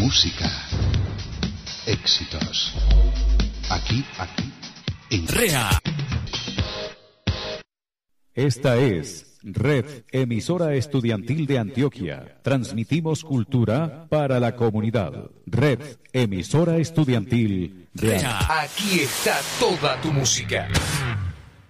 música, éxitos. Aquí, en REA. Esta es Red Emisora Estudiantil de Antioquia. Transmitimos cultura para la comunidad. Red Emisora Estudiantil de REA. Aquí está toda tu música.